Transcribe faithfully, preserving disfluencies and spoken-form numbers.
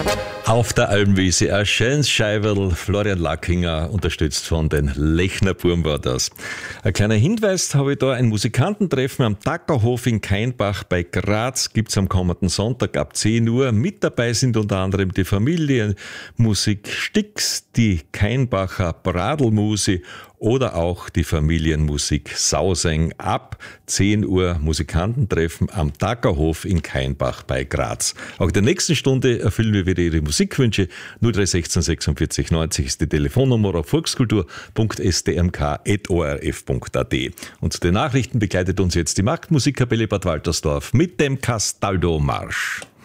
Auf der Almwiese ein schönes Scheiberl, Florian Lackinger, unterstützt von den Lechner Burm war das. Ein kleiner Hinweis, habe ich da ein Musikantentreffen am Tackerhof in Kainbach bei Graz, gibt's am kommenden Sonntag ab zehn Uhr. Mit dabei sind unter anderem die Familie Musik Stix, die Kainbacher Bradelmusi oder auch die Familienmusik Sauseng. Ab zehn Uhr Musikantentreffen am Tackerhof in Kainbach bei Graz. Auch in der nächsten Stunde erfüllen wir wieder Ihre Musikwünsche. null drei eins sechs sechsundvierzig neunzig ist die Telefonnummer auf volkskultur punkt s t m k punkt o r f punkt a t. Und zu den Nachrichten begleitet uns jetzt die Marktmusikkapelle Bad Waltersdorf mit dem Castaldo Marsch.